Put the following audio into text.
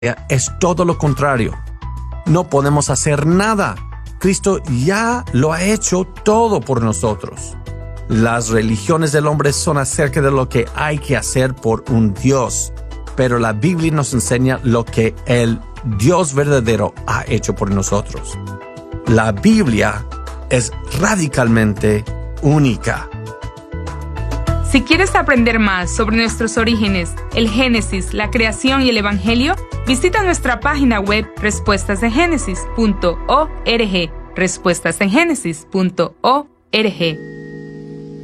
es todo lo contrario. No podemos hacer nada. Cristo ya lo ha hecho todo por nosotros. Las religiones del hombre son acerca de lo que hay que hacer por un Dios, pero la Biblia nos enseña lo que el Dios verdadero ha hecho por nosotros. La Biblia es radicalmente única. Si quieres aprender más sobre nuestros orígenes, el Génesis, la creación y el Evangelio, visita nuestra página web respuestasengenesis.org, respuestasengenesis.org.